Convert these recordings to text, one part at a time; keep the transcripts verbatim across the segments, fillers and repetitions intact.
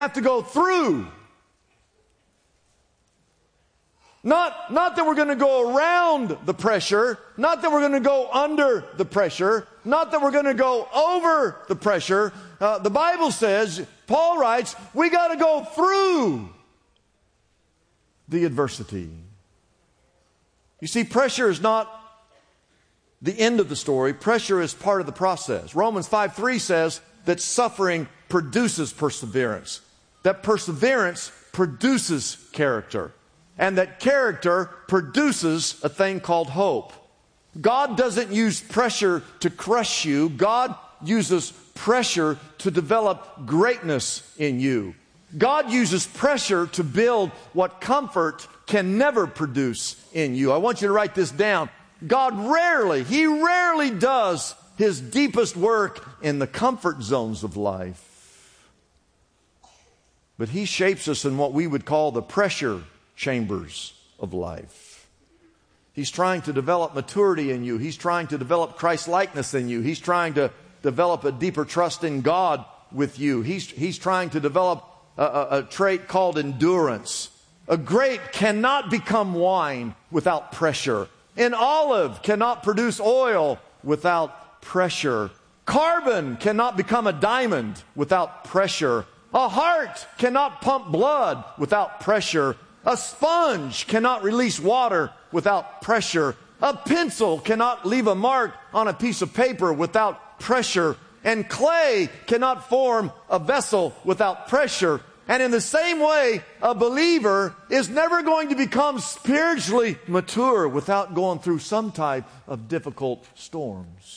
have to go through. Not, not that we're going to go around the pressure, not that we're going to go under the pressure, not that we're going to go over the pressure. Uh, the Bible says, Paul writes, we got to go through the adversity. You see, pressure is not the end of the story. Pressure is part of the process. Romans five three says that suffering produces perseverance, that perseverance produces character, and that character produces a thing called hope. God doesn't use pressure to crush you. God uses pressure to develop greatness in you. God uses pressure to build what comfort can never produce in you. I want you to write this down. God rarely, He rarely does His deepest work in the comfort zones of life. But He shapes us in what we would call the pressure chambers of life. He's trying to develop maturity in you. He's trying to develop Christ-likeness in you. He's trying to develop a deeper trust in God with you. He's, he's trying to develop a, a, a trait called endurance. A grape cannot become wine without pressure. An olive cannot produce oil without pressure. Carbon cannot become a diamond without pressure. A heart cannot pump blood without pressure. A sponge cannot release water without pressure. A pencil cannot leave a mark on a piece of paper without pressure. And clay cannot form a vessel without pressure. And in the same way, a believer is never going to become spiritually mature without going through some type of difficult storms.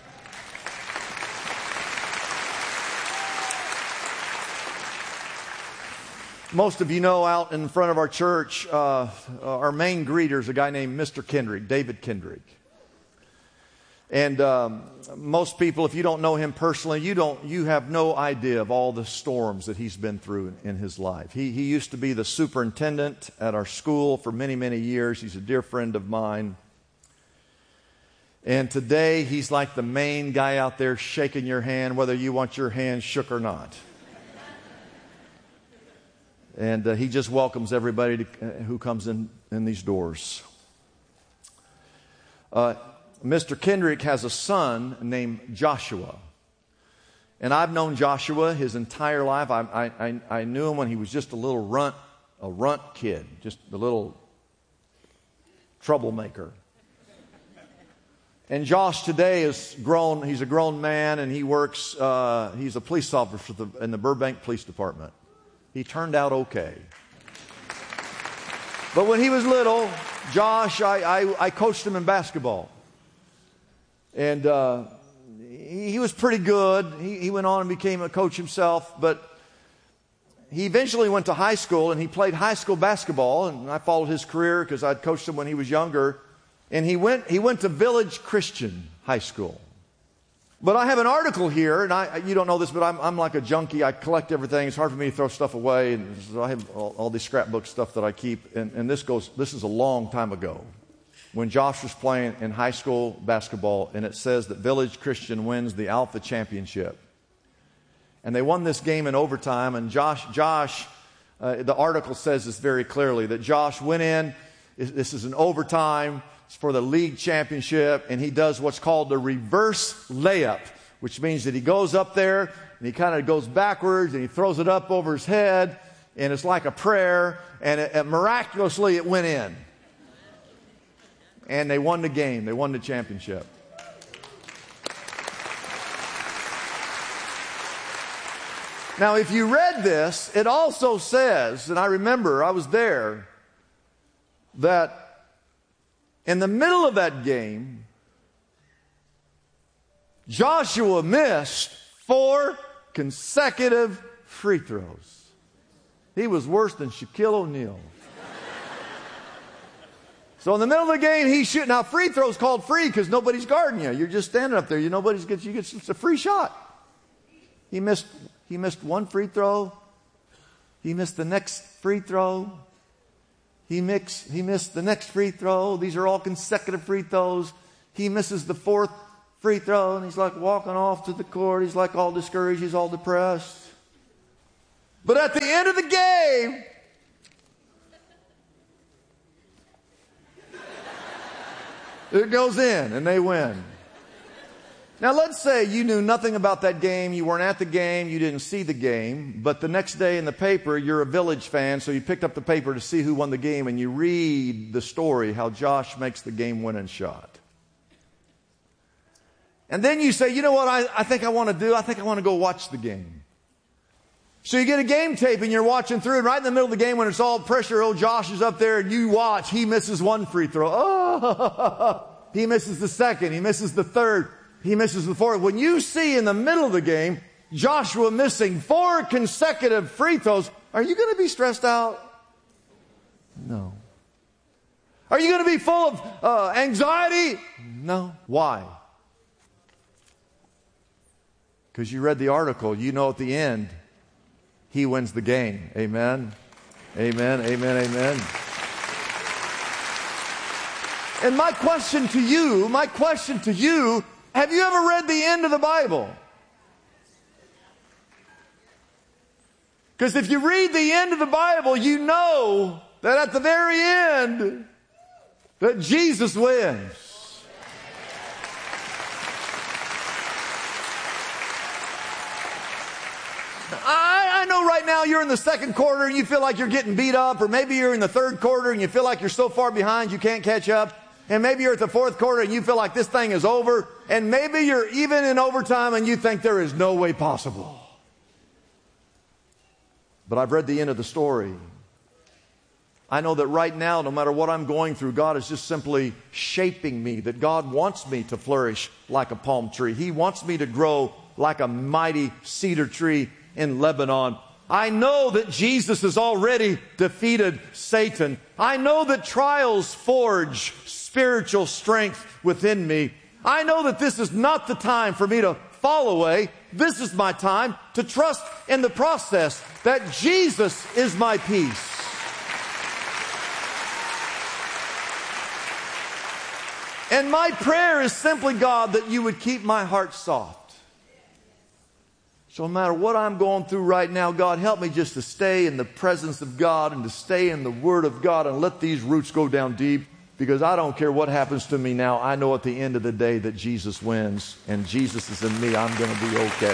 Most of you know out in front of our church, uh, our main greeter is a guy named Mister Kendrick, David Kendrick. And um, most people, if you don't know him personally, you don't, you have no idea of all the storms that he's been through in, in his life. He, he used to be the superintendent at our school for many, many years. He's a dear friend of mine. And today, he's like the main guy out there shaking your hand, whether you want your hand shook or not. And uh, he just welcomes everybody to, uh, who comes in, in these doors. Uh, Mister Kendrick has a son named Joshua. And I've known Joshua his entire life. I, I, I knew him when he was just a little runt, a runt kid, just a little troublemaker. And Josh today is grown. He's a grown man, and he works, uh, he's a police officer for the, in the Burbank Police Department. He turned out okay. But when he was little, Josh, I, I, I coached him in basketball. And uh, he, he was pretty good. He, he went on and became a coach himself. But he eventually went to high school, and he played high school basketball. And I followed his career because I'd coached him when he was younger. And he went, he went to Village Christian High School. But I have an article here, and I, you don't know this, but I'm, I'm like a junkie. I collect everything. It's hard for me to throw stuff away. And so I have all, all these scrapbook stuff that I keep. And, and this goes, this is a long time ago when Josh was playing in high school basketball, and it says that Village Christian wins the Alpha Championship. And they won this game in overtime, and Josh, Josh, uh, the article says this very clearly, that Josh went in, this is an overtime, it's for the league championship, and he does what's called the reverse layup, which means that he goes up there, and he kind of goes backwards, and he throws it up over his head, and it's like a prayer, and it, it, miraculously it went in. And they won the game. They won the championship. Now, if you read this, it also says, and I remember I was there, that in the middle of that game, Joshua missed four consecutive free throws. He was worse than Shaquille O'Neal. So in the middle of the game, he's shooting. Now, free throw's called free because nobody's guarding you. You're just standing up there. You nobody's gets you get it's a free shot. He missed he missed one free throw. He missed the next free throw. He mixed he missed the next free throw. These are all consecutive free throws. He misses the fourth free throw, and he's like walking off to the court. He's like all discouraged. He's all depressed. But at the end of the game, it goes in and they win. Now let's say you knew nothing about that game, you weren't at the game, you didn't see the game, but the next day in the paper, you're a Village fan, so you picked up the paper to see who won the game, and you read the story, how Josh makes the game-winning shot. And then you say, you know what I, I think I want to do? I think I want to go watch the game. So you get a game tape and you're watching through, and right in the middle of the game when it's all pressure, old Josh is up there and you watch, he misses one free throw. Oh, he misses the second, he misses the third. He misses the fourth. When you see in the middle of the game, Joshua missing four consecutive free throws, are you going to be stressed out? No. Are you going to be full of uh, anxiety? No. Why? Because you read the article. You know at the end, he wins the game. Amen. Amen. Amen. Amen. And my question to you, my question to you, have you ever read the end of the Bible? Because if you read the end of the Bible, you know that at the very end, that Jesus wins. I, I know right now you're in the second quarter and you feel like you're getting beat up, or maybe you're in the third quarter and you feel like you're so far behind you can't catch up. And maybe you're at the fourth quarter and you feel like this thing is over. And maybe you're even in overtime and you think there is no way possible. But I've read the end of the story. I know that right now, no matter what I'm going through, God is just simply shaping me. That God wants me to flourish like a palm tree. He wants me to grow like a mighty cedar tree in Lebanon. I know that Jesus has already defeated Satan. I know that trials forge spiritual strength within me. I know that this is not the time for me to fall away. This is my time to trust in the process, that Jesus is my peace. And my prayer is simply, God, that you would keep my heart soft. So no matter what I'm going through right now, God, help me just to stay in the presence of God and to stay in the Word of God and let these roots go down deep. Because I don't care what happens to me now. I know at the end of the day that Jesus wins, and Jesus is in me. I'm going to be okay.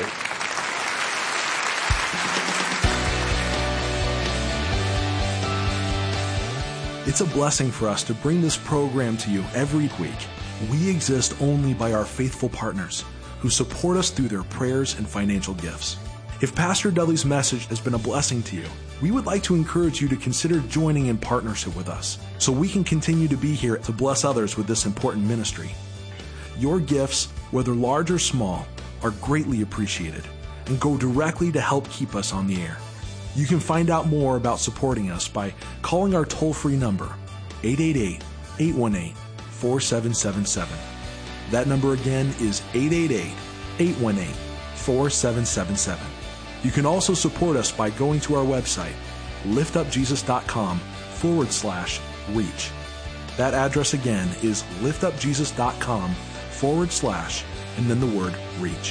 It's a blessing for us to bring this program to you every week. We exist only by our faithful partners who support us through their prayers and financial gifts. If Pastor Dudley's message has been a blessing to you, we would like to encourage you to consider joining in partnership with us so we can continue to be here to bless others with this important ministry. Your gifts, whether large or small, are greatly appreciated and go directly to help keep us on the air. You can find out more about supporting us by calling our toll-free number, eight eight eight, eight one eight, four seven seven seven. That number again is eight eight eight, eight one eight, four seven seven seven. You can also support us by going to our website, liftupjesus.com forward slash reach. That address again is liftupjesus.com forward slash and then the word reach.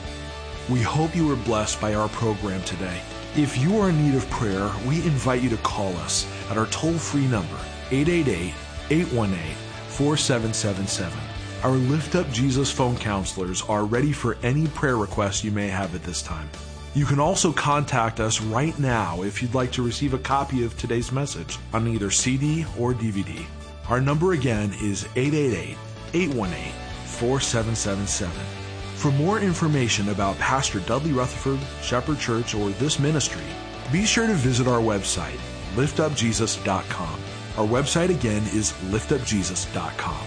We hope you were blessed by our program today. If you are in need of prayer, we invite you to call us at our toll-free number, eight eight eight, eight one eight, four seven seven seven. Our Lift Up Jesus phone counselors are ready for any prayer requests you may have at this time. You can also contact us right now if you'd like to receive a copy of today's message on either C D or D V D. Our number again is eight eight eight, eight one eight, four seven seven seven. For more information about Pastor Dudley Rutherford, Shepherd Church, or this ministry, be sure to visit our website, lift up jesus dot com. Our website again is lift up jesus dot com.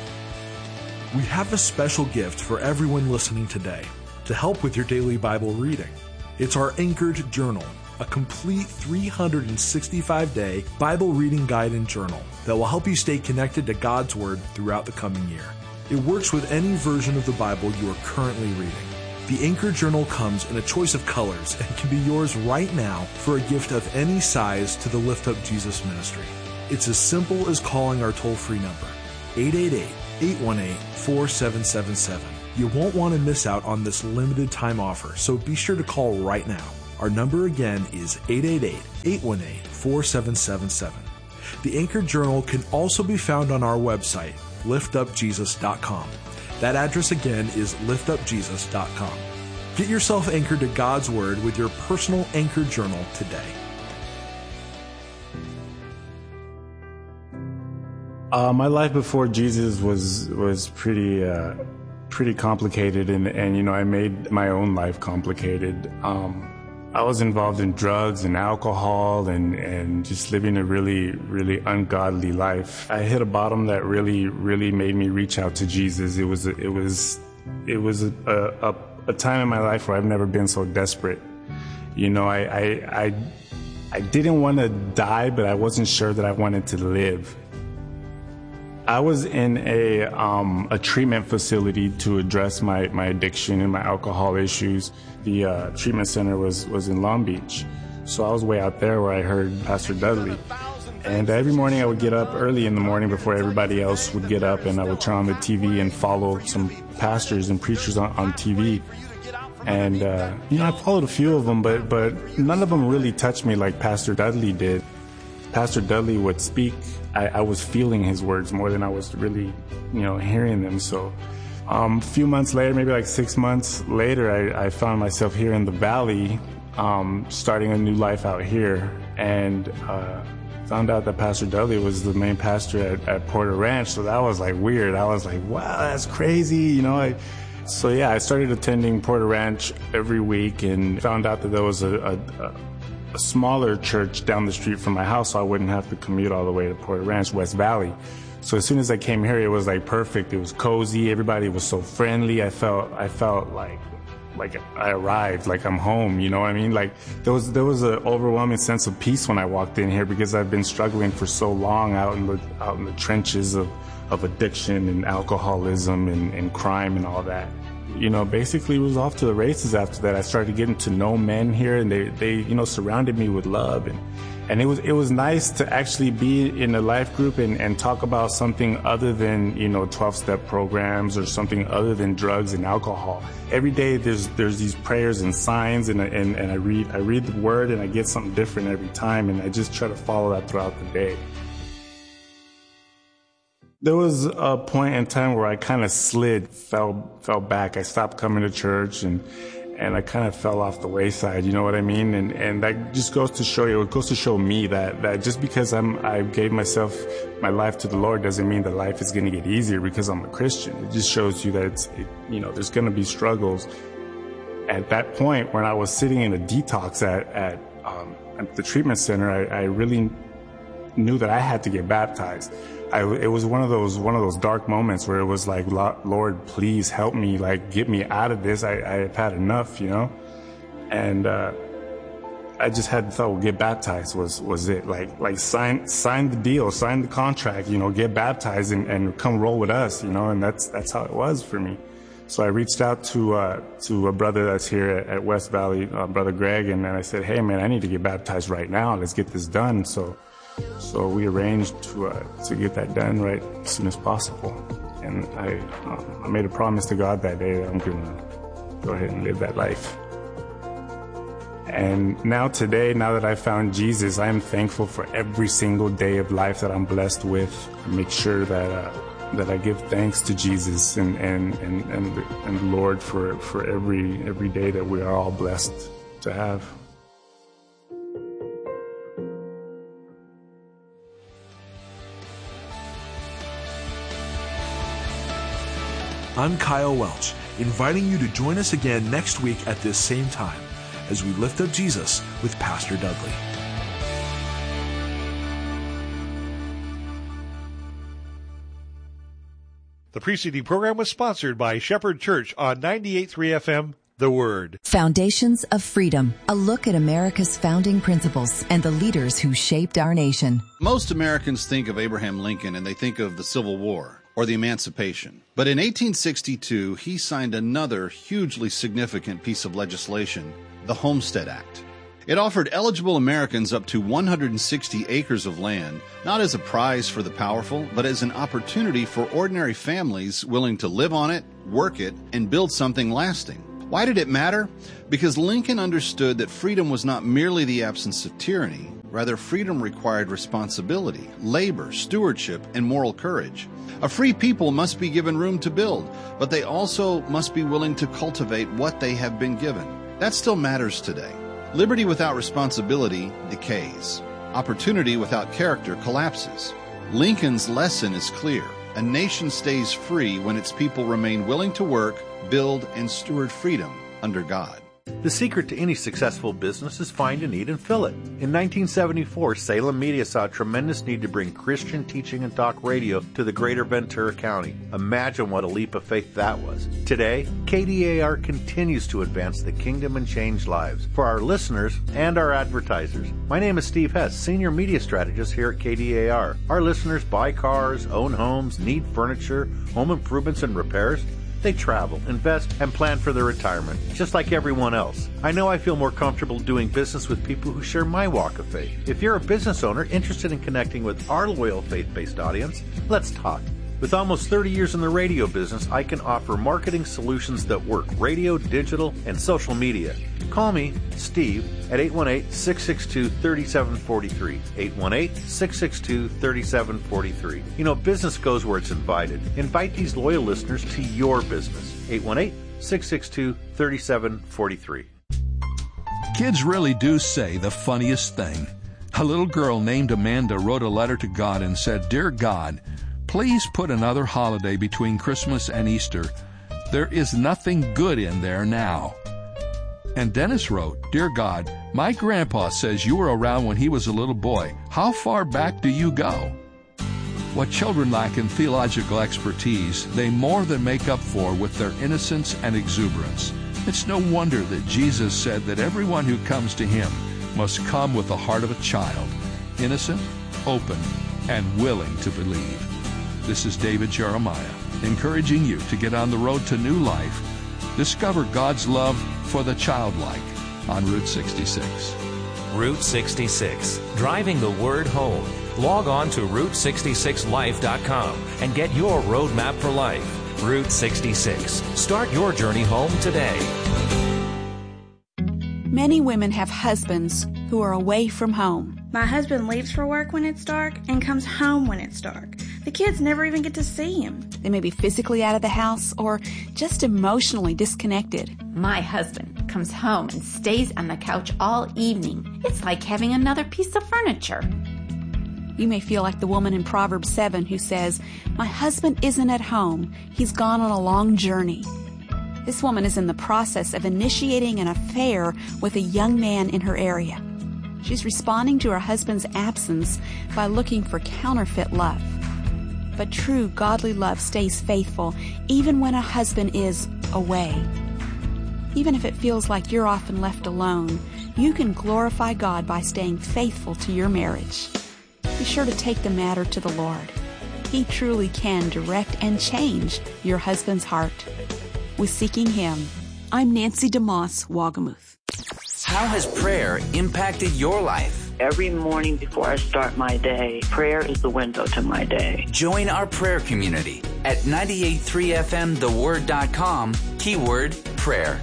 We have a special gift for everyone listening today to help with your daily Bible reading. It's our Anchored Journal, a complete three hundred sixty-five day Bible reading guide and journal that will help you stay connected to God's Word throughout the coming year. It works with any version of the Bible you are currently reading. The Anchored Journal comes in a choice of colors and can be yours right now for a gift of any size to the Lift Up Jesus ministry. It's as simple as calling our toll-free number, eight eight eight, eight one eight, four seven seven seven. You won't want to miss out on this limited time offer, so be sure to call right now. Our number again is eight eight eight, eight one eight, four seven seven seven. The Anchor Journal can also be found on our website, lift up jesus dot com. That address again is lift up jesus dot com. Get yourself anchored to God's Word with your personal Anchor Journal today. Uh, my life before Jesus was was pretty uh, pretty complicated, and, and you know I made my own life complicated. Um, I was involved in drugs and alcohol and, and just living a really, really ungodly life. I hit a bottom that really, really made me reach out to Jesus. It was, it was, it was a, a, a time in my life where I've never been so desperate. You know, I, I, I, I didn't want to die, but I wasn't sure that I wanted to live. I was in a, um, a treatment facility to address my, my addiction and my alcohol issues. The uh, treatment center was, was in Long Beach. So I was way out there where I heard Pastor Dudley. And every morning I would get up early in the morning before everybody else would get up, and I would turn on the T V and follow some pastors and preachers on, on T V. And, uh, you know, I followed a few of them, but, but none of them really touched me like Pastor Dudley did. Pastor Dudley would speak. I, I was feeling his words more than I was really, you know, hearing them. So um, a few months later, maybe like six months later, I, I found myself here in the Valley, um, starting a new life out here, and uh, found out that Pastor Dudley was the main pastor at, at Porter Ranch. So that was like weird. I was like, wow, that's crazy. You know, I, so yeah, I started attending Porter Ranch every week and found out that there was a, a, a a smaller church down the street from my house, so I wouldn't have to commute all the way to Porter Ranch, West Valley. So as soon as I came here, it was like perfect. It was cozy. Everybody was so friendly. I felt, I felt like, like I arrived, like I'm home. You know what I mean? Like there was, there was an overwhelming sense of peace when I walked in here, because I've been struggling for so long out in the, out in the trenches of, of addiction and alcoholism and, and crime and all that. You know, basically it was off to the races after that. I started getting to know men here, and they, they, you know, surrounded me with love. And, and it was, it was nice to actually be in a life group and, and talk about something other than, you know, twelve-step programs or something other than drugs and alcohol. Every day there's, there's these prayers and signs, and, and, and I read, I read the word, and I get something different every time. And I just try to follow that throughout the day. There was a point in time where I kind of slid, fell, fell back. I stopped coming to church, and, and I kind of fell off the wayside. You know what I mean? And, and that just goes to show you, it goes to show me that, that just because I'm, I gave myself, my life to the Lord doesn't mean that life is going to get easier because I'm a Christian. It just shows you that it's, it, you know, there's going to be struggles. At that point, when I was sitting in a detox at, at, um, at the treatment center, I, I really knew that I had to get baptized. I, it was one of those one of those dark moments where it was like, Lord, please help me, like get me out of this. I, I've had enough, you know. And uh, I just had thought, well, get baptized was was it. Like like sign sign the deal, sign the contract, you know, get baptized and, and come roll with us, you know. And that's that's how it was for me. So I reached out to uh, to a brother that's here at, at West Valley, uh, Brother Greg, and I said, hey man, I need to get baptized right now. Let's get this done. So. So we arranged to uh, to get that done right as soon as possible, and I um, I made a promise to God that day that I'm gonna go ahead and live that life. And now today, now that I found Jesus, I am thankful for every single day of life that I'm blessed with. I make sure that uh, that I give thanks to Jesus and and and and the, and the Lord for for every every day that we are all blessed to have. I'm Kyle Welch, inviting you to join us again next week at this same time as we lift up Jesus with Pastor Dudley. The preceding program was sponsored by Shepherd Church on ninety-eight point three F M, The Word. Foundations of Freedom, a look at America's founding principles and the leaders who shaped our nation. Most Americans think of Abraham Lincoln and they think of the Civil War or the Emancipation. But in eighteen sixty-two, he signed another hugely significant piece of legislation, the Homestead Act. It offered eligible Americans up to one hundred sixty acres of land, not as a prize for the powerful, but as an opportunity for ordinary families willing to live on it, work it, and build something lasting. Why did it matter? Because Lincoln understood that freedom was not merely the absence of tyranny. Rather, freedom required responsibility, labor, stewardship, and moral courage. A free people must be given room to build, but they also must be willing to cultivate what they have been given. That still matters today. Liberty without responsibility decays. Opportunity without character collapses. Lincoln's lesson is clear. A nation stays free when its people remain willing to work, build, and steward freedom under God. The secret to any successful business is find a need and fill it. In nineteen seventy-four, Salem Media saw a tremendous need to bring Christian teaching and talk radio to the greater Ventura County. Imagine what a leap of faith that was. Today, K D A R continues to advance the kingdom and change lives for our listeners and our advertisers. My name is Steve Hess, Senior Media Strategist here at K D A R. Our listeners buy cars, own homes, need furniture, home improvements and repairs. They travel, invest, and plan for their retirement, just like everyone else. I know I feel more comfortable doing business with people who share my walk of faith. If you're a business owner interested in connecting with our loyal faith-based audience, let's talk. With almost thirty years in the radio business, I can offer marketing solutions that work radio, digital, and social media. Call me, Steve, at eight one eight, six six two, three seven four three. eight one eight, six six two, three seven four three. You know, business goes where it's invited. Invite these loyal listeners to your business. eight one eight, six six two, three seven four three. Kids really do say the funniest thing. A little girl named Amanda wrote a letter to God and said, "Dear God, please put another holiday between Christmas and Easter. There is nothing good in there now." And Dennis wrote, "Dear God, my grandpa says you were around when he was a little boy. How far back do you go?" What children lack in theological expertise, they more than make up for with their innocence and exuberance. It's no wonder that Jesus said that everyone who comes to him must come with the heart of a child, innocent, open, and willing to believe. This is David Jeremiah, encouraging you to get on the road to new life. Discover God's love for the childlike on Route sixty-six. Route sixty-six, driving the word home. Log on to route sixty-six life dot com and get your roadmap for life. Route sixty-six. Start your journey home today. Many women have husbands who are away from home. My husband leaves for work when it's dark and comes home when it's dark. The kids never even get to see him. They may be physically out of the house or just emotionally disconnected. My husband comes home and stays on the couch all evening. It's like having another piece of furniture. You may feel like the woman in Proverbs seven who says, "My husband isn't at home. He's gone on a long journey." This woman is in the process of initiating an affair with a young man in her area. She's responding to her husband's absence by looking for counterfeit love. But true godly love stays faithful even when a husband is away. Even if it feels like you're often left alone, you can glorify God by staying faithful to your marriage. Be sure to take the matter to the Lord. He truly can direct and change your husband's heart. With Seeking Him, I'm Nancy DeMoss, Wagamuth. How has prayer impacted your life? Every morning before I start my day, prayer is the window to my day. Join our prayer community at ninety-eight point three F M the word dot com, keyword prayer.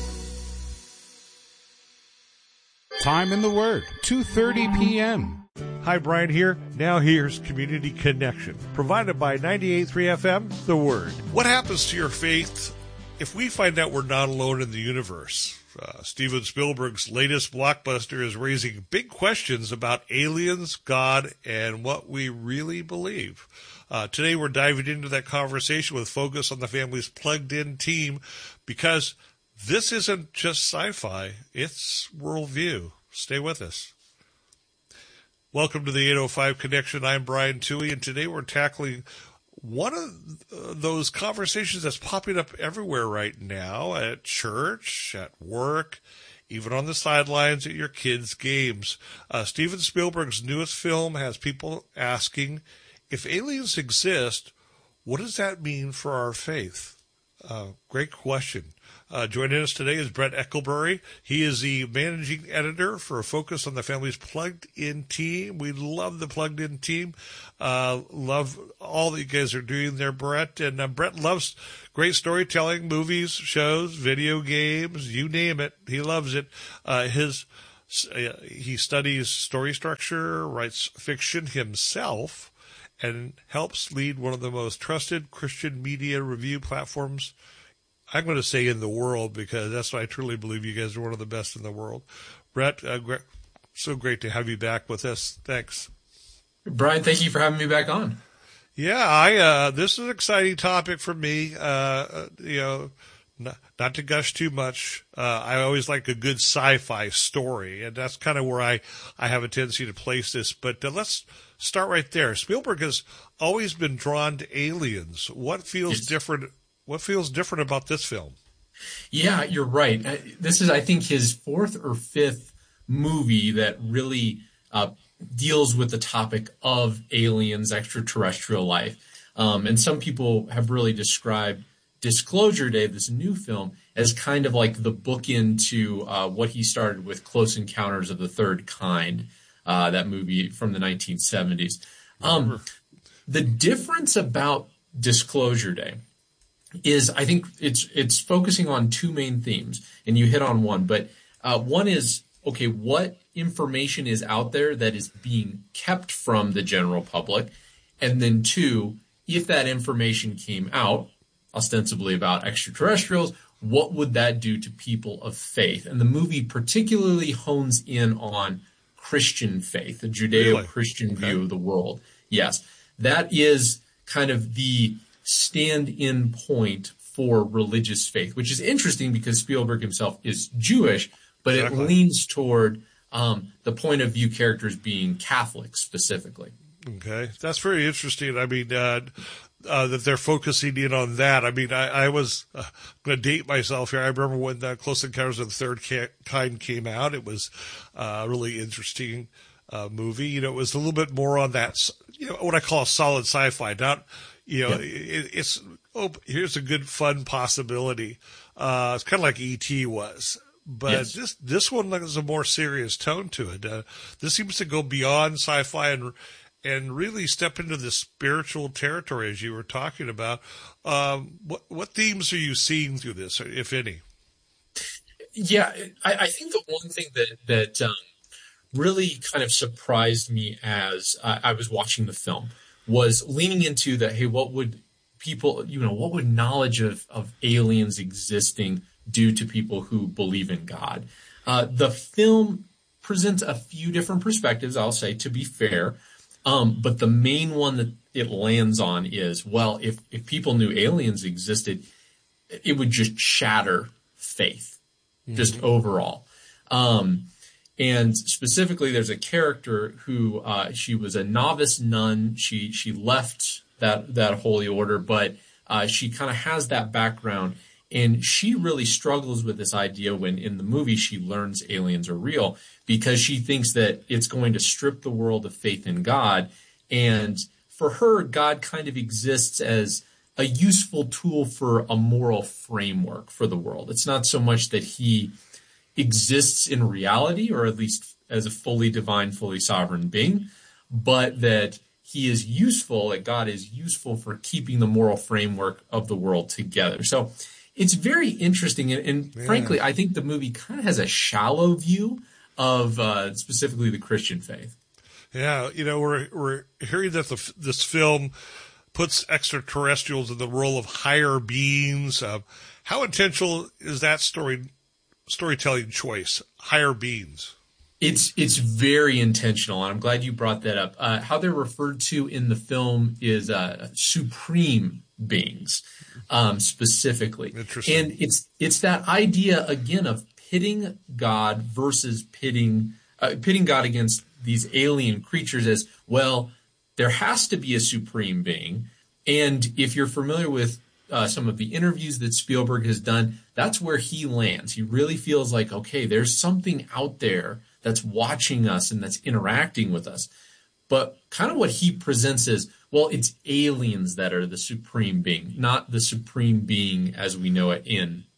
Time in the Word, two thirty p.m. Hi, Brian here. Now here's Community Connection, provided by ninety-eight point three F M, The Word. What happens to your faith if we find out we're not alone in the universe? Uh, Steven Spielberg's latest blockbuster is raising big questions about aliens, God, and what we really believe. Uh, today we're diving into that conversation with Focus on the Family's plugged-in team, because this isn't just sci-fi, it's worldview. Stay with us. Welcome to the eight oh five Connection. I'm Brian Toohey, and today we're tackling one of those conversations that's popping up everywhere right now, at church, at work, even on the sidelines at your kids' games. Uh, Steven Spielberg's newest film has people asking, if aliens exist, what does that mean for our faith? Uh, great question. Uh, joining us today is Brett Eckelberry. He is the managing editor for Focus on the Family's Plugged In team. We love the Plugged In team. Uh, love all that you guys are doing there, Brett. And uh, Brett loves great storytelling, movies, shows, video games, you name it. He loves it. Uh, his uh, he studies story structure, writes fiction himself, and helps lead one of the most trusted Christian media review platforms, I'm going to say in the world, because that's what I truly believe. You guys are one of the best in the world. Brett, uh, great, so great to have you back with us. Thanks. Brian, thank you for having me back on. Yeah, I uh, this is an exciting topic for me. Uh, you know, not, not to gush too much. Uh, I always like a good sci-fi story, and that's kind of where I, I have a tendency to place this. But uh, let's start right there. Spielberg has always been drawn to aliens. What feels yes. different? What feels different about this film? Yeah, you're right. This is, I think, his fourth or fifth movie that really uh, deals with the topic of aliens, extraterrestrial life. Um, and some people have really described Disclosure Day, this new film, as kind of like the bookend to uh, what he started with Close Encounters of the Third Kind, uh, that movie from the nineteen seventies. Um, the difference about Disclosure Day is, I think it's it's focusing on two main themes, and you hit on one. But uh, one is, okay, what information is out there that is being kept from the general public? And then two, if that information came out, ostensibly about extraterrestrials, what would that do to people of faith? And the movie particularly hones in on Christian faith, a Judeo-Christian really? okay. view of the world. Yes, that is kind of the stand-in point for religious faith, which is interesting because Spielberg himself is Jewish, but exactly. it leans toward um, the point of view characters being Catholic specifically. Okay, that's very interesting. I mean, uh, uh, that they're focusing in on that. I mean, I, I was uh, going to date myself here. I remember when the Close Encounters of the Third Kind came out. It was uh, a really interesting uh, movie. You know, it was a little bit more on that, you know, what I call solid sci-fi. Not, you know, yep. it, it's, oh, here's a good fun possibility. Uh, it's kind of like E T was. But yes. this this one has a more serious tone to it. Uh, this seems to go beyond sci-fi and and really step into the spiritual territory, as you were talking about. Um, what what themes are you seeing through this, if any? Yeah, I, I think the one thing that that um, really kind of surprised me as uh, I was watching the film was leaning into that. Hey, what would people, you know, what would knowledge of of aliens existing do to people who believe in God? Uh, the film presents a few different perspectives, I'll say, to be fair. Um, but the main one that it lands on is, well, if, if people knew aliens existed, it would just shatter faith, mm-hmm. just overall. Um, and specifically, there's a character who, uh, she was a novice nun. She, she left that, that holy order, but, uh, she kind of has that background. And she really struggles with this idea when in the movie she learns aliens are real, because she thinks that it's going to strip the world of faith in God. And for her, God kind of exists as a useful tool for a moral framework for the world. It's not so much that he exists in reality, or at least as a fully divine, fully sovereign being, but that he is useful, that God is useful for keeping the moral framework of the world together. So it's very interesting, and, and yeah. frankly, I think the movie kind of has a shallow view of uh, specifically the Christian faith. Yeah, you know, we're we're hearing that the, this film puts extraterrestrials in the role of higher beings. Uh, how intentional is that story storytelling choice? Higher beings. It's it's very intentional, and I'm glad you brought that up. Uh, how they're referred to in the film is uh, supreme beings, um, specifically. Interesting. And it's it's that idea again of pitting God versus pitting uh, pitting God against these alien creatures as well. There has to be a supreme being, and if you're familiar with uh, some of the interviews that Spielberg has done, that's where he lands. He really feels like, okay, there's something out there that's watching us and that's interacting with us. But kind of what he presents is, well, it's aliens that are the supreme being, not the supreme being as we know it in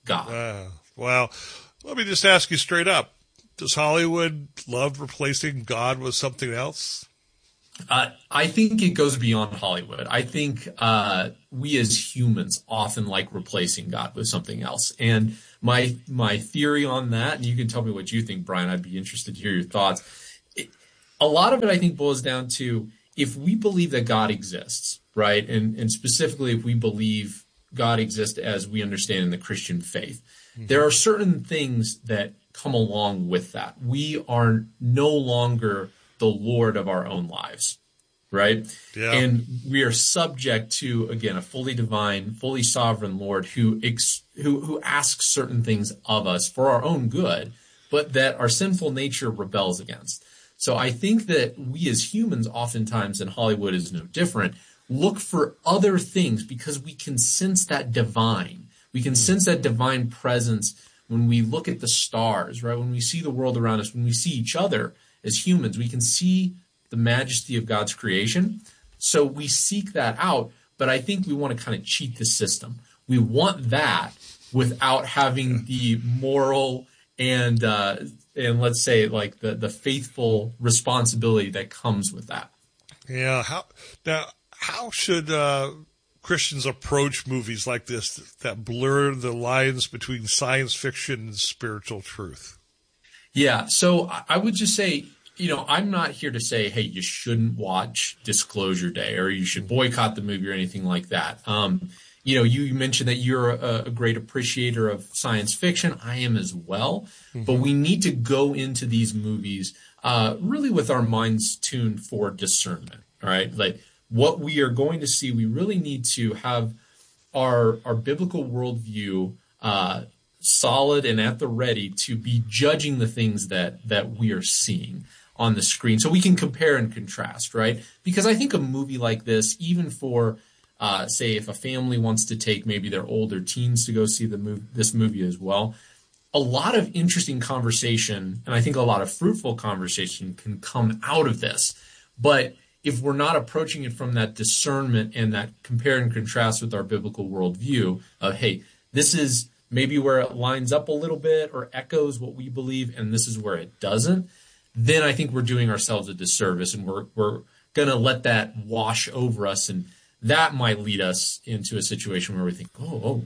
God. Uh, well, let me just ask you straight up. Does Hollywood love replacing God with something else? Uh, I think it goes beyond Hollywood. I think uh, we as humans often like replacing God with something else. And my my theory on that, and you can tell me what you think, Brian, I'd be interested to hear your thoughts. It, a lot of it, I think, boils down to if we believe that God exists, right, and, and specifically if we believe God exists as we understand in the Christian faith, mm-hmm. there are certain things that come along with that. We are no longer the Lord of our own lives, right? Yeah. And we are subject to, again, a fully divine, fully sovereign Lord who, ex, who who asks certain things of us for our own good, but that our sinful nature rebels against. So I think that we as humans, oftentimes, and Hollywood is no different, look for other things because we can sense that divine. We can sense that divine presence when we look at the stars, right? When we see the world around us, when we see each other as humans, we can see the majesty of God's creation. So we seek that out, but I think we want to kind of cheat the system. We want that without having the moral and, uh, and let's say like the, the faithful responsibility that comes with that. Yeah. How, now, how should uh, Christians approach movies like this that blur the lines between science fiction and spiritual truth? Yeah, so I would just say, you know, I'm not here to say, hey, you shouldn't watch Disclosure Day or you should boycott the movie or anything like that. Um, you know, you mentioned that you're a, a great appreciator of science fiction. I am as well. Mm-hmm. But we need to go into these movies uh, really with our minds tuned for discernment, all right? Like, what we are going to see, we really need to have our our biblical worldview uh, solid and at the ready to be judging the things that that we are seeing on the screen, so we can compare and contrast, right? Because I think a movie like this, even for uh, say if a family wants to take maybe their older teens to go see the movie, this movie as well, a lot of interesting conversation, and I think a lot of fruitful conversation can come out of this, but if we're not approaching it from that discernment and that compare and contrast with our biblical worldview of, hey, this is maybe where it lines up a little bit or echoes what we believe, and this is where it doesn't, then I think we're doing ourselves a disservice, and we're we're going to let that wash over us, and that might lead us into a situation where we think, oh, oh,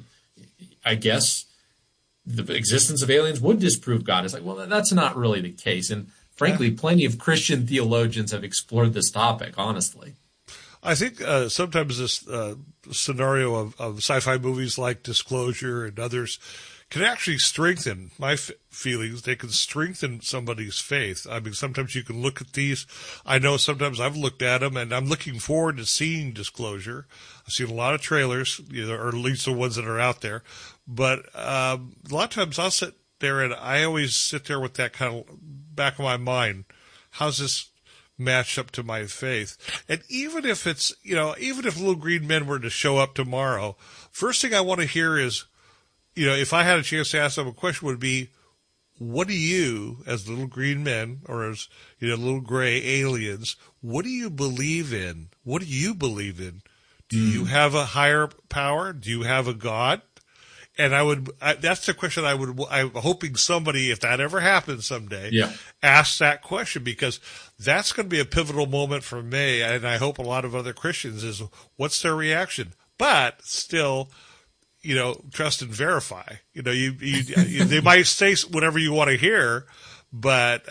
I guess the existence of aliens would disprove God. It's like, well, that's not really the case, and frankly, plenty of Christian theologians have explored this topic, honestly. I think uh, sometimes this uh, scenario of, of sci-fi movies like Disclosure and others can actually strengthen my f- feelings. They can strengthen somebody's faith. I mean, sometimes you can look at these. I know sometimes I've looked at them, and I'm looking forward to seeing Disclosure. I've seen a lot of trailers, you know, or at least the ones that are out there. But um, a lot of times I'll sit there, and I always sit there with that kind of back of my mind, how's this match up to my faith? And even if it's, you know, even if Little Green Men were to show up tomorrow, first thing I want to hear is, you know, if I had a chance to ask them a question, would be, what do you, as Little Green Men, or as, you know, Little Gray Aliens, what do you believe in? What do you believe in? Do mm. you have a higher power? Do you have a God? And I would, I, that's the question I would, I'm hoping somebody, if that ever happens someday, yeah. asks that question, because that's going to be a pivotal moment for me. And I hope a lot of other Christians is, what's their reaction? But still, you know, trust and verify. You know, you, you, you they might say whatever you want to hear, but,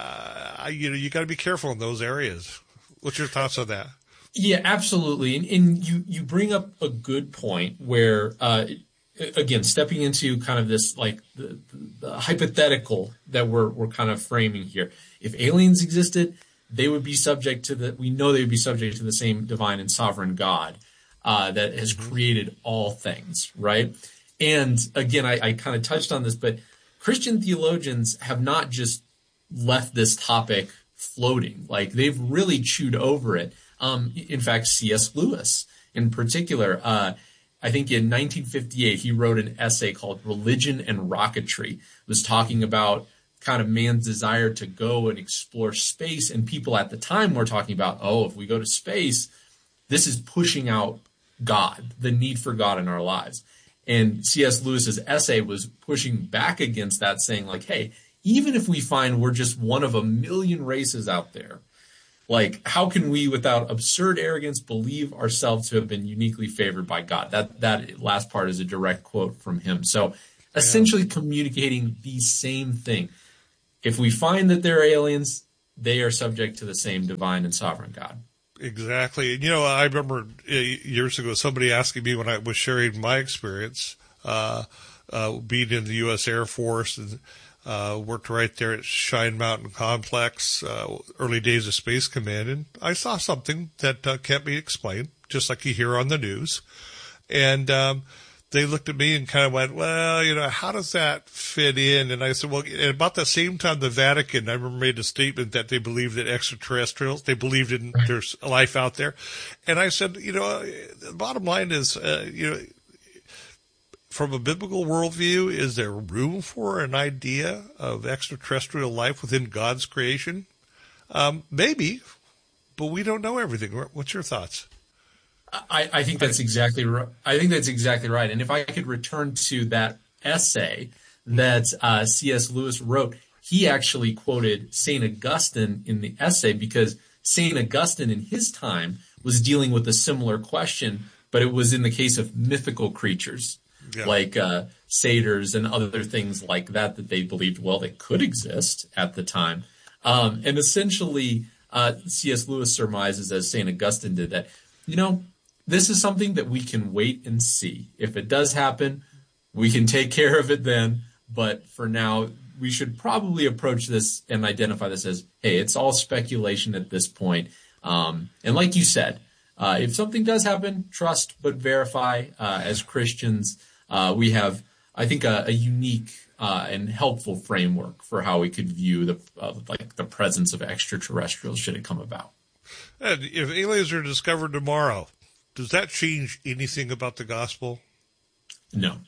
uh, you know, you got to be careful in those areas. What's your thoughts on that? Yeah, absolutely. And, and you, you bring up a good point where, uh, again, stepping into kind of this like the, the hypothetical that we're we're kind of framing here. If aliens existed, they would be subject to the. We know they would be subject to the same divine and sovereign God uh, that has created all things, right? And again, I, I kind of touched on this, but Christian theologians have not just left this topic floating; like they've really chewed over it. Um, in fact, C S Lewis, in particular. Uh, I think in nineteen fifty-eight, he wrote an essay called Religion and Rocketry. It was talking about kind of man's desire to go and explore space. And people at the time were talking about, oh, if we go to space, this is pushing out God, the need for God in our lives. And C S Lewis's essay was pushing back against that, saying like, hey, even if we find we're just one of a million races out there, like, how can we, without absurd arrogance, believe ourselves to have been uniquely favored by God? That that last part is a direct quote from him. So essentially communicating the same thing. If we find that they're aliens, they are subject to the same divine and sovereign God. Exactly. And, you know, I remember years ago somebody asking me when I was sharing my experience, uh, uh, being in the U S Air Force and uh, worked right there at Cheyenne Mountain Complex, uh, early days of Space Command, and I saw something that uh, can't be explained, just like you hear on the news. And um, they looked at me and kind of went, well, you know, how does that fit in? And I said, well, at about the same time, the Vatican, I remember, made a statement that they believed in extraterrestrials. They believed in there's life out there. And I said, you know, the bottom line is, uh, you know, from a biblical worldview, is there room for an idea of extraterrestrial life within God's creation? Um, maybe, but we don't know everything. What's your thoughts? I, I think that's exactly right. I think that's exactly right. And if I could return to that essay that uh, C S Lewis wrote, he actually quoted Saint Augustine in the essay because Saint Augustine in his time was dealing with a similar question, but it was in the case of mythical creatures. Yeah. Like uh, satyrs and other things like that that they believed, well, they could exist at the time. Um, and essentially, uh, C S Lewis surmises, as Saint Augustine did, that, you know, this is something that we can wait and see. If it does happen, we can take care of it then. But for now, we should probably approach this and identify this as, hey, it's all speculation at this point. Um, and like you said, uh, if something does happen, trust but verify. Uh, as Christians, uh, we have, I think, a, a unique uh, and helpful framework for how we could view the uh, like the presence of extraterrestrials should it come about. And if aliens are discovered tomorrow, does that change anything about the gospel? No.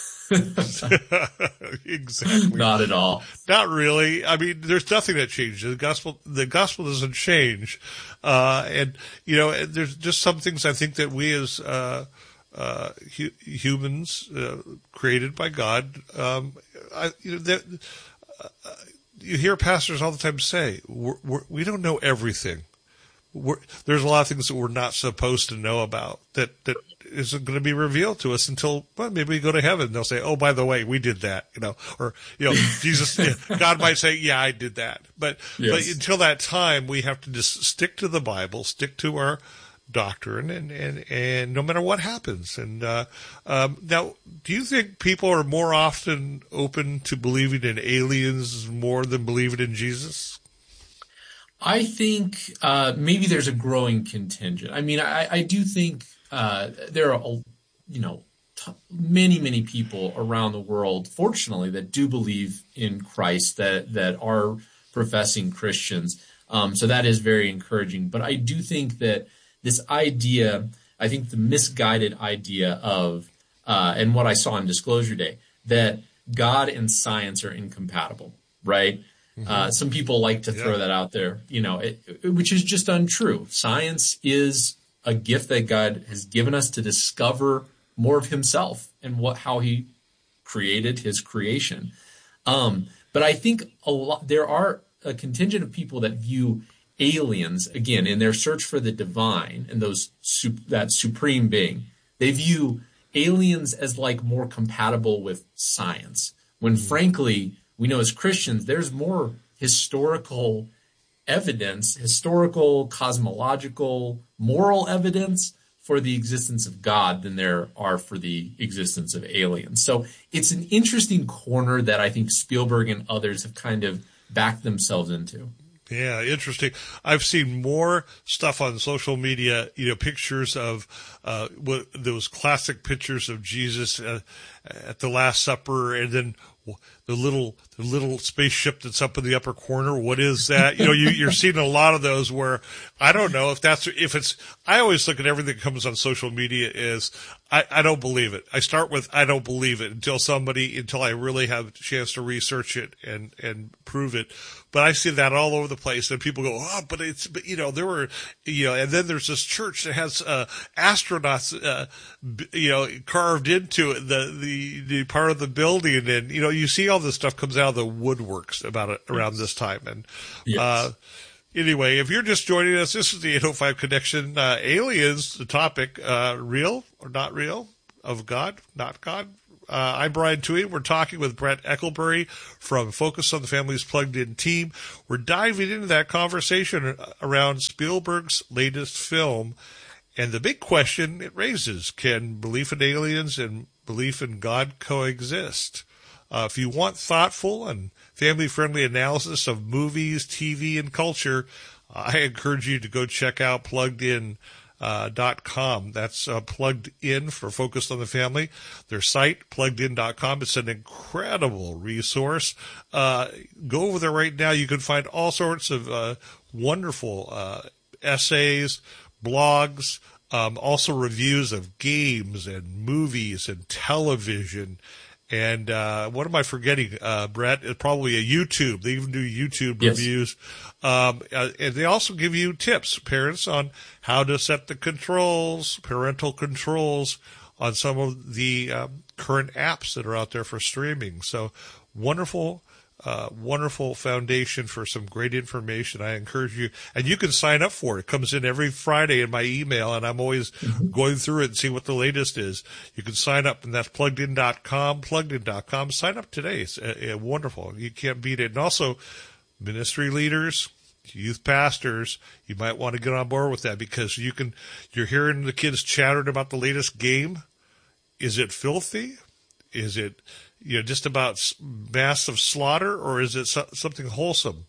Exactly. Not at all. Not really. I mean, there's nothing that changes. The gospel, the gospel doesn't change. Uh, and, you know, there's just some things I think that we as, uh, uh, hu- humans, uh, created by God, um, I, you know, that, uh, you hear pastors all the time say, we're, we're, we don't know everything. We're, there's a lot of things that we're not supposed to know about that, that isn't going to be revealed to us until, well, maybe we go to heaven. They'll say, oh, by the way, we did that, you know, or, you know, Jesus, God might say, yeah, I did that. But, yes. but until that time, we have to just stick to the Bible, stick to our doctrine, and, and, and no matter what happens. And, uh, um, now, do you think people are more often open to believing in aliens more than believing in Jesus? I think uh, maybe there's a growing contingent. I mean, I, I do think uh, there are, you know, t- many, many people around the world, fortunately, that do believe in Christ, that that are professing Christians. Um, so that is very encouraging. But I do think that this idea, I think the misguided idea of, uh, and what I saw on Disclosure Day, that God and science are incompatible, right? Uh, some people like to throw yeah. that out there, you know, it, it, which is just untrue. Science is a gift that God has given us to discover more of himself and what how he created his creation. Um, but I think a lot there are a contingent of people that view aliens, again, in their search for the divine and those that supreme being. They view aliens as like more compatible with science, when mm-hmm. frankly, we know as Christians, there's more historical evidence, historical, cosmological, moral evidence for the existence of God than there are for the existence of aliens. So it's an interesting corner that I think Spielberg and others have kind of backed themselves into. Yeah, interesting. I've seen more stuff on social media, you know, pictures of uh, what, those classic pictures of Jesus uh, at the Last Supper, and then the little the little spaceship that's up in the upper corner. What is that? You know, you, you're seeing a lot of those where I don't know if that's if it's I always look at everything that comes on social media as I, I don't believe it. I start with I don't believe it until somebody until I really have a chance to research it and and prove it. But I see that all over the place, and people go, oh, but it's but, you know there were you know, and then there's this church that has uh, astronauts uh, you know carved into it, the the the part of the building, and you know you see all this stuff comes out of the woodworks about it around this time, and yes. uh, anyway, if you're just joining us, this is the eight oh five Connection. Uh, aliens, the topic, uh, real or not real, of God, not God. Uh, I'm Brian Toohey. We're talking with Brett Eckelberry from Focus on the Family's Plugged In team. We're diving into that conversation around Spielberg's latest film. And the big question it raises, can belief in aliens and belief in God coexist? Uh, if you want thoughtful and family-friendly analysis of movies, T V, and culture, I encourage you to go check out plugged in dot com. That's uh, Plugged In for Focused on the Family. Their site, plugged in dot com. It's an incredible resource. Uh, go over there right now. You can find all sorts of uh, wonderful uh, essays, blogs, um, also reviews of games and movies and television. And uh, what am I forgetting, uh, Brett? It's probably a YouTube. They even do YouTube yes. reviews. Um, uh, and they also give you tips, parents, on how to set the controls, parental controls on some of the um, current apps that are out there for streaming. So wonderful, uh, wonderful foundation for some great information. I encourage you. And you can sign up for it. It comes in every Friday in my email, and I'm always mm-hmm. going through it and see what the latest is. You can sign up, and that's plugged in dot com, plugged in dot com. Sign up today. It's uh, uh, wonderful. You can't beat it. And also, ministry leaders, youth pastors, you might want to get on board with that, because you can, you're hearing the kids chattering about the latest game. Is it filthy? Is it, you know, just about massive slaughter, or is it so, something wholesome?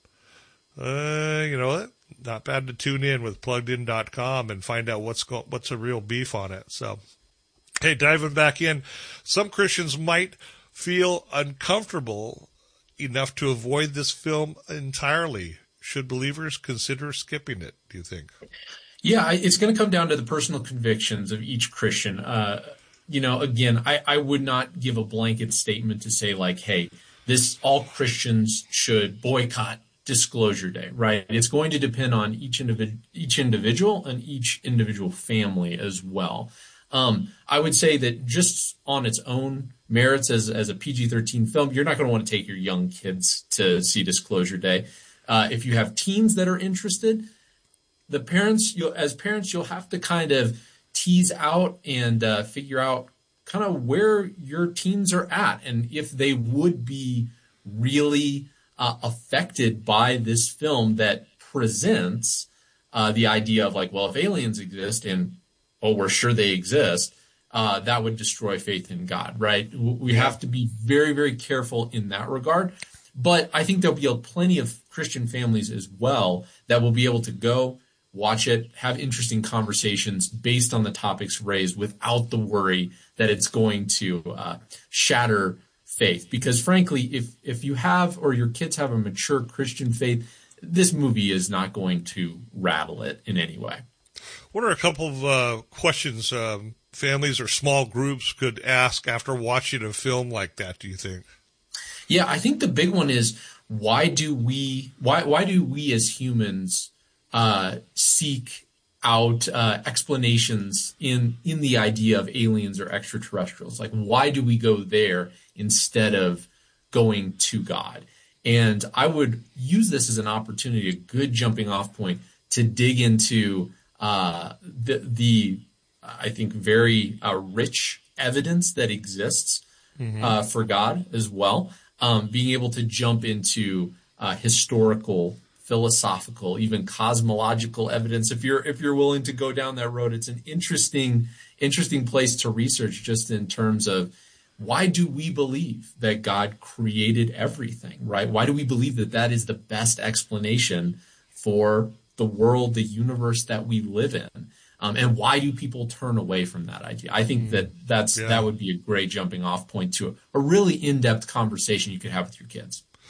Uh, you know what? Not bad to tune in with plugged in dot com and find out what's go, what's a real beef on it. So, hey, diving back in, some Christians might feel uncomfortable enough to avoid this film entirely. Should believers consider skipping it, do you think? Yeah, it's going to come down to the personal convictions of each Christian. Uh, you know, again, I, I would not give a blanket statement to say, like, hey, this all Christians should boycott Disclosure Day, right? It's going to depend on each individ- each individual and each individual family as well. Um, I would say that just on its own merits as, as a P G thirteen film, you're not going to want to take your young kids to see Disclosure Day. Uh, if you have teens that are interested, the parents, you'll, as parents, you'll have to kind of tease out and uh, figure out kind of where your teens are at and if they would be really uh, affected by this film that presents uh, the idea of, like, well, if aliens exist and, oh, we're sure they exist, uh, that would destroy faith in God, right? We have to be very, very careful in that regard. But I think there'll be plenty of Christian families as well that will be able to go, watch it, have interesting conversations based on the topics raised without the worry that it's going to uh, shatter faith. Because frankly, if if you have, or your kids have, a mature Christian faith, this movie is not going to rattle it in any way. What are a couple of uh, questions um, families or small groups could ask after watching a film like that, do you think? Yeah, I think the big one is, why do we why why do we as humans uh, seek out uh, explanations in in the idea of aliens or extraterrestrials? Like, why do we go there instead of going to God? And I would use this as an opportunity, a good jumping off point, to dig into uh, the the I think very uh, rich evidence that exists mm-hmm. uh, for God as well. Um, being able to jump into uh, historical, philosophical, even cosmological evidence. If you're if you're willing to go down that road, it's an interesting interesting place to research, just in terms of, why do we believe that God created everything, right? Why do we believe that that is the best explanation for the world, the universe that we live in? Um, and why do people turn away from that idea? I think that that's, yeah. that would be a great jumping off point to a, a really in-depth conversation you could have with your kids.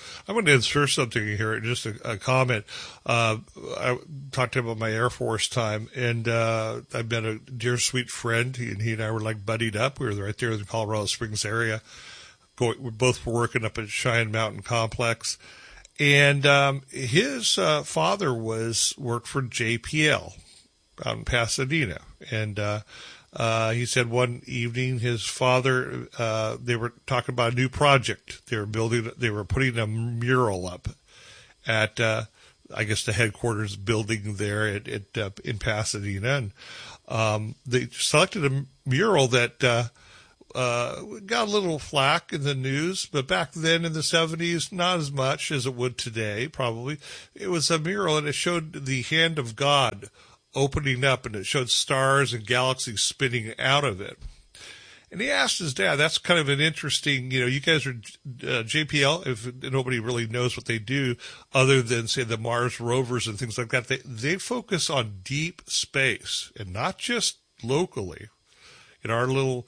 I'm going to insert something here, just a, a comment. Uh, I talked to him about my Air Force time, and uh, I met a dear, sweet friend, he, and he and I were like buddied up. We were right there in the Colorado Springs area. Going, we both were working up at Cheyenne Mountain Complex. And um, his uh, father was worked for J P L out in Pasadena. And uh, uh, he said one evening his father, uh, they were talking about a new project. They were building, they were putting a mural up at, uh, I guess, the headquarters building there at, at uh, in Pasadena. And um, they selected a mural that uh, uh, got a little flack in the news, but back then in the seventies, not as much as it would today, probably. It was a mural, and it showed the hand of God opening up, and it showed stars and galaxies spinning out of it. And he asked his dad, that's kind of an interesting, you know, you guys are uh, J P L, if nobody really knows what they do other than, say, the Mars rovers and things like that. They, they focus on deep space, and not just locally in our little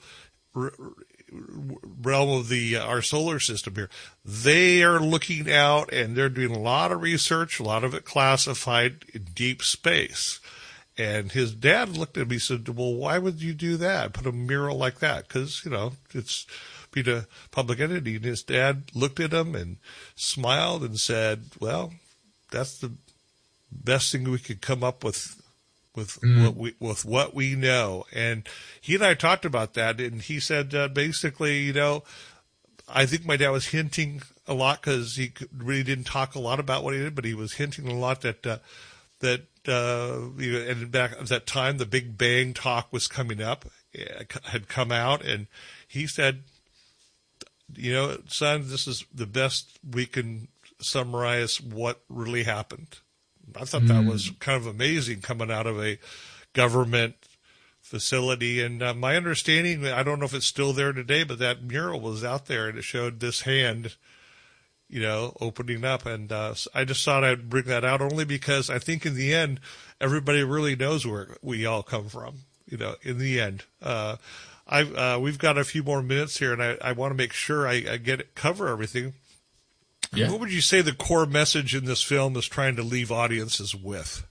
realm of the uh, our solar system here. They are looking out, and they're doing a lot of research, a lot of it classified in deep space. And his dad looked at me and said, well, why would you do that? Put a mural like that? Because, you know, it's being a public entity. And his dad looked at him and smiled and said, well, that's the best thing we could come up with with mm. what we with what we know. And he and I talked about that, and he said uh, basically, you know, I think my dad was hinting a lot, because he really didn't talk a lot about what he did, but he was hinting a lot that uh, that uh, you know, and back at that time, the Big Bang talk was coming up, had come out, and he said, you know, son, this is the best we can summarize what really happened. I thought that was kind of amazing coming out of a government facility. And uh, my understanding, I don't know if it's still there today, but that mural was out there, and it showed this hand, you know, opening up. And uh, I just thought I'd bring that out, only because I think in the end, everybody really knows where we all come from, you know, in the end. Uh, I've, uh, we've got a few more minutes here, and I, I want to make sure I, I get it, cover everything. Yeah. What would you say the core message in this film is trying to leave audiences with?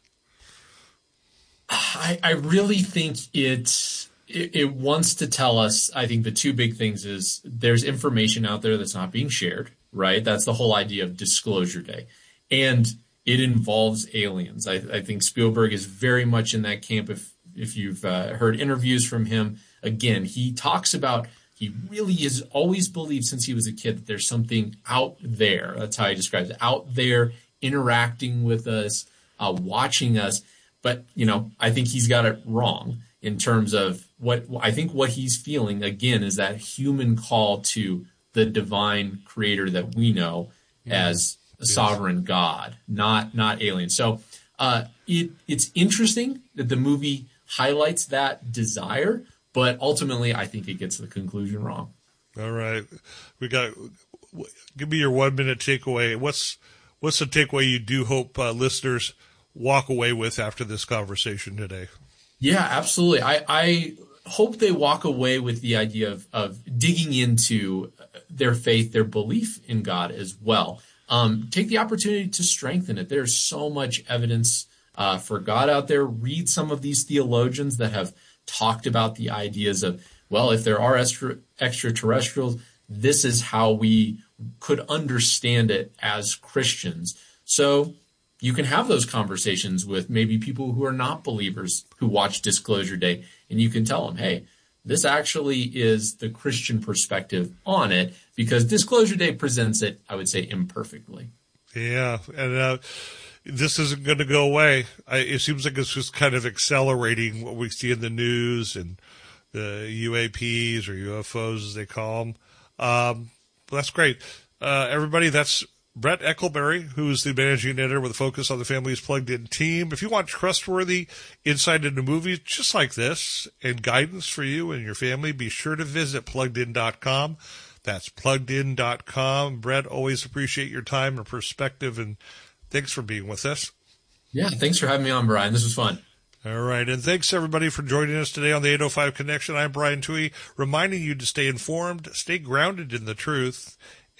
I, I really think it, it it wants to tell us, I think the two big things is there's information out there that's not being shared, right? That's the whole idea of Disclosure Day. And it involves aliens. I, I think Spielberg is very much in that camp. If, if you've uh, heard interviews from him, again, he talks about he really has always believed since he was a kid that there's something out there. That's how he describes it. Out there interacting with us, uh, watching us. But, you know, I think he's got it wrong in terms of what I think what he's feeling, again, is that human call to the divine creator that we know yeah. as a yes. sovereign God, not not alien. So uh, it it's interesting that the movie highlights that desire, but ultimately, I think it gets the conclusion wrong. All right, we got. Give me your one minute takeaway. What's what's the takeaway you do hope uh, listeners walk away with after this conversation today? Yeah, absolutely. I, I hope they walk away with the idea of of digging into their faith, their belief in God as well. Um, take the opportunity to strengthen it. There's so much evidence uh, for God out there. Read some of these theologians that have talked about the ideas of, well, if there are extra, extraterrestrials, this is how we could understand it as Christians. So you can have those conversations with maybe people who are not believers who watch Disclosure Day, and you can tell them, hey, this actually is the Christian perspective on it, because Disclosure Day presents it, I would say, imperfectly. Yeah, and uh, this isn't going to go away. I, it seems like it's just kind of accelerating what we see in the news and the U A Ps or U F Os, as they call them. Um, well, that's great. Uh, everybody, that's Brett Eckelberry, who's the managing editor with a focus on the Family's Plugged In team. If you want trustworthy insight into movies just like this and guidance for you and your family, be sure to visit plugged in dot com. That's plugged in dot com. Brett, always appreciate your time and perspective, and thanks for being with us. Yeah, thanks for having me on, Brian. This was fun. All right, and thanks, everybody, for joining us today on the eight oh five Connection. I'm Brian Toohey, reminding you to stay informed, stay grounded in the truth,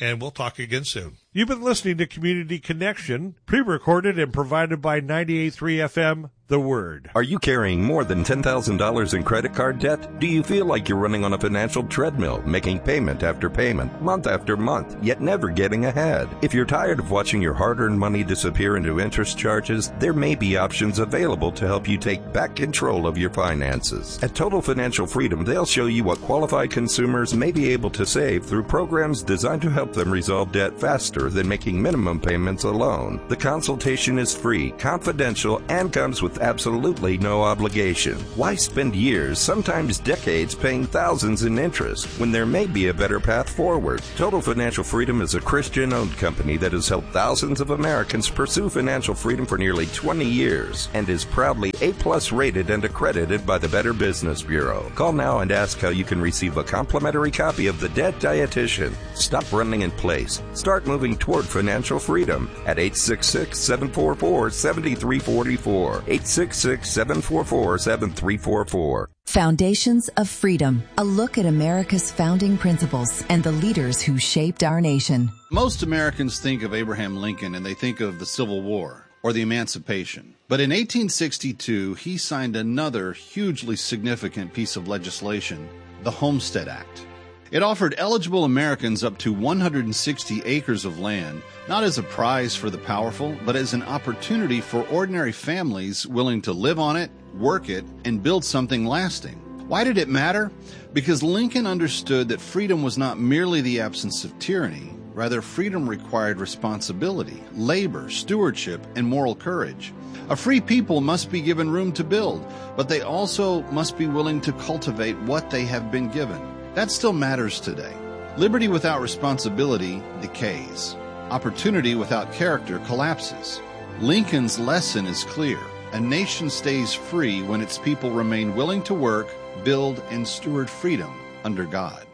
and we'll talk again soon. You've been listening to Community Connection, pre-recorded and provided by ninety-eight point three F M, The Word. Are you carrying more than ten thousand dollars in credit card debt? Do you feel like you're running on a financial treadmill, making payment after payment, month after month, yet never getting ahead? If you're tired of watching your hard-earned money disappear into interest charges, there may be options available to help you take back control of your finances. At Total Financial Freedom, they'll show you what qualified consumers may be able to save through programs designed to help them resolve debt faster than making minimum payments alone. The consultation is free, confidential, and comes with absolutely no obligation. Why spend years, sometimes decades, paying thousands in interest when there may be a better path forward? Total Financial Freedom is a Christian-owned company that has helped thousands of Americans pursue financial freedom for nearly twenty years and is proudly A-plus rated and accredited by the Better Business Bureau. Call now and ask how you can receive a complimentary copy of The Debt Dietitian. Stop running in place. Start moving toward financial freedom at eight six six, seven four four, seven three four four. eight six six, seven four four, seven three four four. Foundations of Freedom, a look at America's founding principles and the leaders who shaped our nation. Most Americans think of Abraham Lincoln and they think of the Civil War or the Emancipation. But in eighteen sixty-two, he signed another hugely significant piece of legislation, the Homestead Act. It offered eligible Americans up to one hundred sixty acres of land, not as a prize for the powerful, but as an opportunity for ordinary families willing to live on it, work it, and build something lasting. Why did it matter? Because Lincoln understood that freedom was not merely the absence of tyranny. Rather, freedom required responsibility, labor, stewardship, and moral courage. A free people must be given room to build, but they also must be willing to cultivate what they have been given. That still matters today. Liberty without responsibility decays. Opportunity without character collapses. Lincoln's lesson is clear. A nation stays free when its people remain willing to work, build, and steward freedom under God.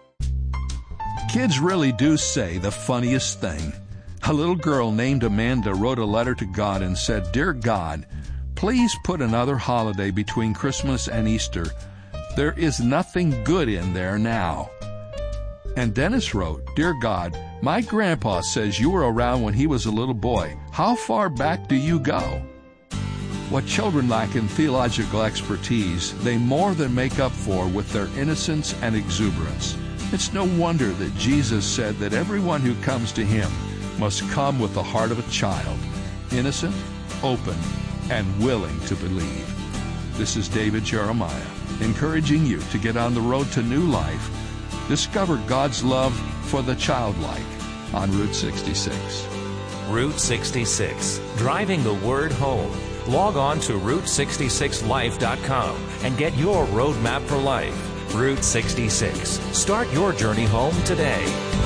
Kids really do say the funniest thing. A little girl named Amanda wrote a letter to God and said, "Dear God, please put another holiday between Christmas and Easter. There is nothing good in there now." And Dennis wrote, "Dear God, my grandpa says you were around when he was a little boy. How far back do you go?" What children lack in theological expertise, they more than make up for with their innocence and exuberance. It's no wonder that Jesus said that everyone who comes to him must come with the heart of a child, innocent, open, and willing to believe. This is David Jeremiah, encouraging you to get on the road to new life. Discover God's love for the childlike on Route sixty-six. Route sixty-six, driving the word home. Log on to route sixty-six life dot com and get your roadmap for life. Route sixty-six. Start your journey home today.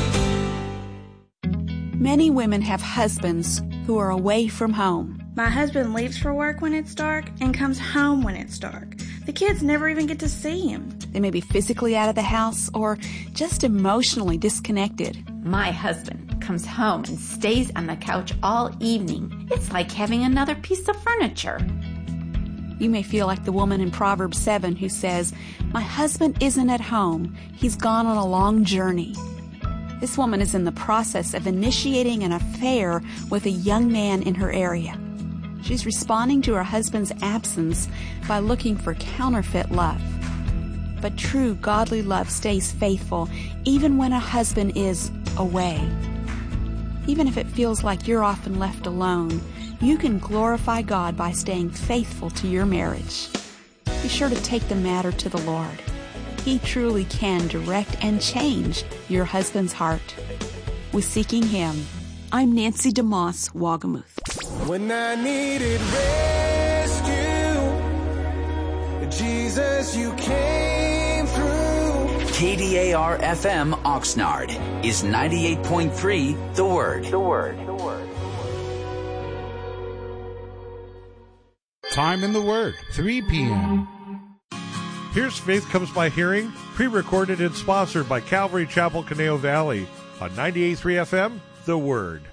Many women have husbands who are away from home. My husband leaves for work when it's dark and comes home when it's dark. The kids never even get to see him. They may be physically out of the house or just emotionally disconnected. My husband comes home and stays on the couch all evening. It's like having another piece of furniture. You may feel like the woman in Proverbs seven who says, "My husband isn't at home. He's gone on a long journey." This woman is in the process of initiating an affair with a young man in her area. She's responding to her husband's absence by looking for counterfeit love. But true godly love stays faithful even when a husband is away. Even if it feels like you're often left alone, you can glorify God by staying faithful to your marriage. Be sure to take the matter to the Lord. He truly can direct and change your husband's heart. With Seeking Him, I'm Nancy DeMoss, Wagamuth. When I needed rescue, Jesus, you came through. K D A R F M Oxnard is ninety-eight point three The Word. The Word. The Word. Time in the Word, three p.m. Here's Faith Comes by Hearing, pre-recorded and sponsored by Calvary Chapel, Conejo Valley on ninety-eight point three F M, The Word.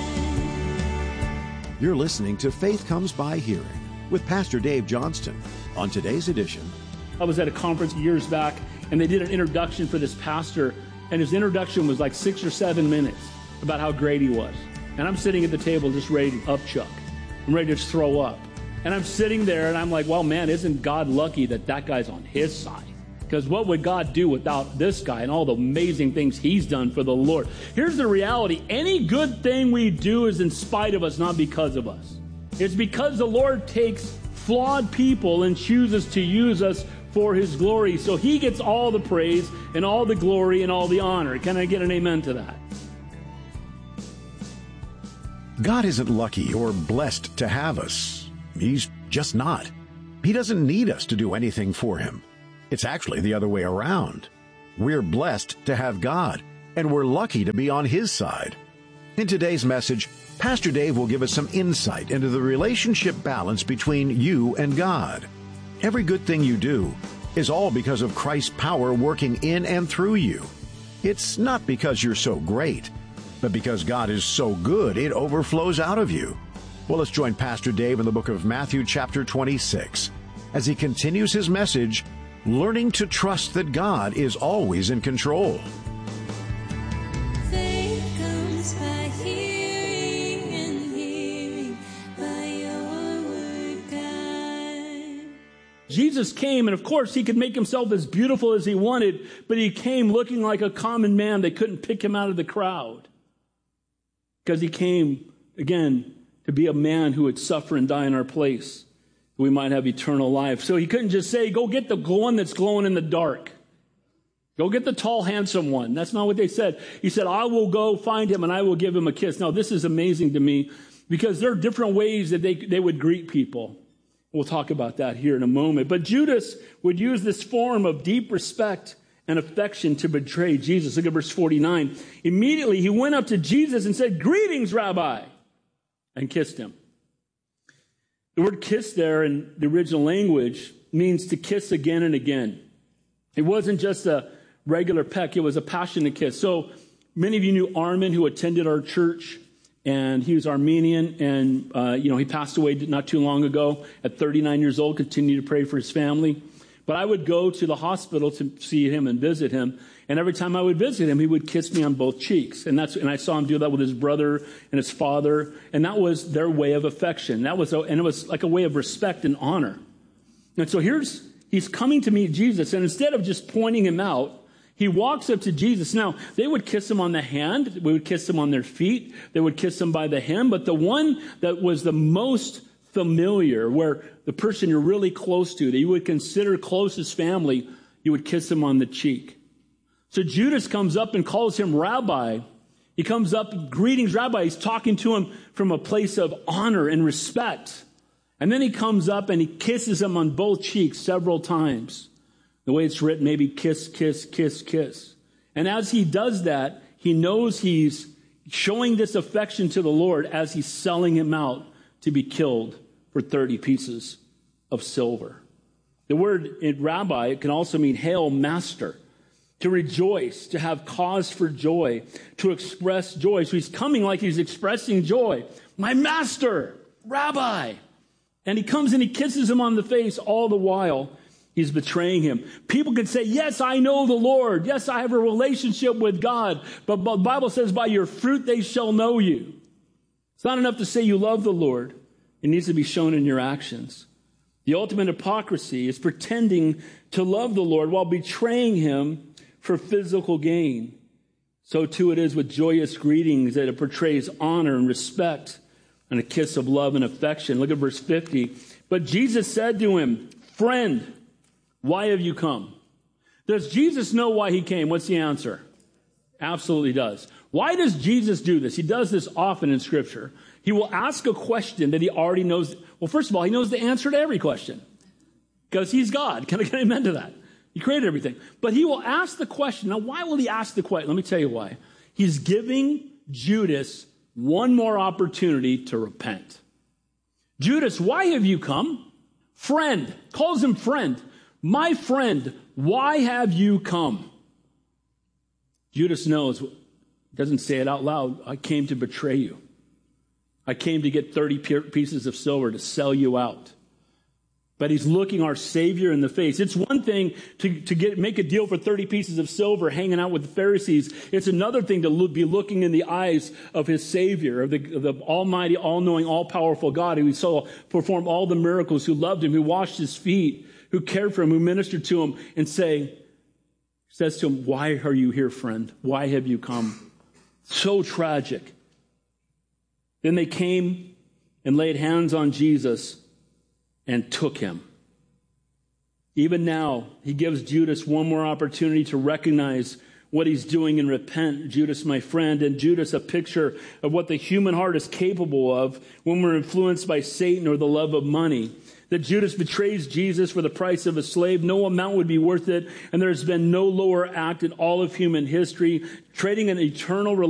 You're listening to Faith Comes by Hearing with Pastor Dave Johnston. on today's edition. I was at a conference years back, and they did an introduction for this pastor, and his introduction was like six or seven minutes about how great he was. And I'm sitting at the table just ready to upchuck. I'm ready to just throw up. And I'm sitting there, and I'm like, well, man, isn't God lucky that that guy's on his side? Because what would God do without this guy and all the amazing things he's done for the Lord? Here's the reality. Any good thing we do is in spite of us, not because of us. It's because the Lord takes flawed people and chooses to use us for his glory. So he gets all the praise and all the glory and all the honor. Can I get an amen to that? God isn't lucky or blessed to have us. He's just not. He doesn't need us to do anything for him. It's actually the other way around. We're blessed to have God, and we're lucky to be on his side. In today's message, Pastor Dave will give us some insight into the relationship balance between you and God. Every good thing you do is all because of Christ's power working in and through you. It's not because you're so great, but because God is so good, it overflows out of you. Well, let's join Pastor Dave in the book of Matthew chapter twenty-six as he continues his message, Learning to Trust that God is always in control. Faith comes by hearing, and hearing by your word, God. Jesus came, and of course he could make himself as beautiful as he wanted, but he came looking like a common man. They couldn't pick him out of the crowd because he came, again, to be a man who would suffer and die in our place. We might have eternal life. So he couldn't just say, go get the one that's glowing in the dark. Go get the tall, handsome one. That's not what they said. He said, I will go find him and I will give him a kiss. Now, this is amazing to me because there are different ways that they, they would greet people. We'll talk about that here in a moment. But Judas would use this form of deep respect and affection to betray Jesus. Look at verse forty-nine. Immediately he went up to Jesus and said, greetings, Rabbi, and kissed him. The word kiss there in the original language means to kiss again and again. It wasn't just a regular peck. It was a passionate kiss. So many of you knew Armin, who attended our church, and he was Armenian, and uh, you know he passed away not too long ago at thirty-nine years old. Continued to pray for his family. But I would go to the hospital to see him and visit him, and every time I would visit him, he would kiss me on both cheeks. And that's and I saw him do that with his brother and his father, and that was their way of affection. That was a, and it was like a way of respect and honor. And so here's he's coming to meet Jesus, and instead of just pointing him out, he walks up to Jesus. Now, they would kiss him on the hand, they would kiss him on their feet, they would kiss him by the hem, but the one that was the most familiar, where the person you're really close to, that you would consider closest family, you would kiss him on the cheek. So Judas comes up and calls him Rabbi. He comes up, greetings, Rabbi. He's talking to him from a place of honor and respect. And then he comes up and he kisses him on both cheeks several times. The way it's written, maybe kiss, kiss, kiss, kiss. And as he does that, he knows he's showing this affection to the Lord as he's selling him out to be killed for thirty pieces of silver. The word in rabbi, it can also mean hail, master. To rejoice, to have cause for joy, to express joy. So he's coming like he's expressing joy. My master, Rabbi. And he comes and he kisses him on the face all the while he's betraying him. People can say, yes, I know the Lord. Yes, I have a relationship with God. But the Bible says, by your fruit they shall know you. It's not enough to say you love the Lord. It needs to be shown in your actions. The ultimate hypocrisy is pretending to love the Lord while betraying him for physical gain. So too it is with joyous greetings, that it portrays honor and respect and a kiss of love and affection. Look at verse fifty. But Jesus said to him, friend, why have you come? Does Jesus know why he came? What's the answer? Absolutely does. Why does Jesus do this? He does this often in Scripture. He will ask a question that he already knows. Well, first of all, he knows the answer to every question because he's God. Can I get amen to that? He created everything. But he will ask the question. Now, why will he ask the question? Let me tell you why. He's giving Judas one more opportunity to repent. Judas, why have you come? Friend, calls him friend. My friend, why have you come? Judas knows, doesn't say it out loud. I came to betray you. I came to get thirty pieces of silver to sell you out. But he's looking our Savior in the face. It's one thing to, to get make a deal for thirty pieces of silver hanging out with the Pharisees. It's another thing to look, be looking in the eyes of his Savior, of the, of the almighty, all-knowing, all-powerful God who he saw perform all the miracles, who loved him, who washed his feet, who cared for him, who ministered to him, and say, says to him, why are you here, friend? Why have you come? So tragic. Then they came and laid hands on Jesus and took him. Even now, he gives Judas one more opportunity to recognize what he's doing and repent. Judas, my friend, and Judas, a picture of what the human heart is capable of when we're influenced by Satan or the love of money. That Judas betrays Jesus for the price of a slave. No amount would be worth it, and there has been no lower act in all of human history, trading an eternal relationship